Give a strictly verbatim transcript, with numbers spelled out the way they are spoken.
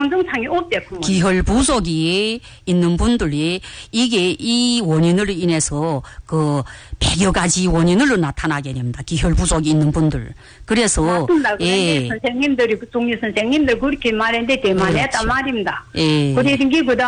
정상이 없대요. 기혈 부족이 있는 분들이 이게 이 원인으로 인해서 그 백여 가지 원인으로 나타나게 됩니다. 기혈 부족이 있는 분들. 그래서 맞습니다. 예. 선생님들이 종의 선생님들 그렇게 말했는데 대만했단 말입니다. 예. 그래서 그